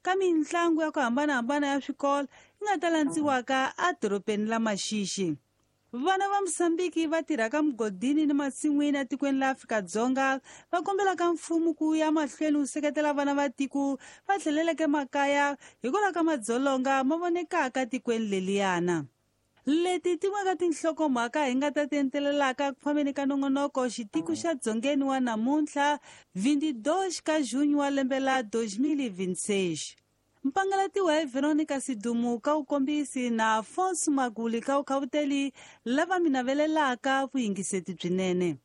ka mitlangu ya ku hambanahambana ya swikolo yi nga ta landziwaka adorobeni la Maxixi. Vana va Mosambiki va tirhaka mugodini ni masin'wini etikweni la Afrika-Dzonga va kombela ka mfumo ku ya mahlweni wu seketela vana va tiko va tlheleleke makaya hikwalaho ka madzolonga ma vonekaka tikweni leliyana. Leti tin'weka tinhlokomhaka hi nga ta tentelelaka ku fambeni ka nongonoko xitiku xa dzongeni wa namuntlha 22 ka Juni wa lembe la 2026. Mpangalatiwa hi Veronica Sidumu ka ukombisi na Afonso Maguli ka ukhavuteli lava minavelelaka vuyingiseti byinene.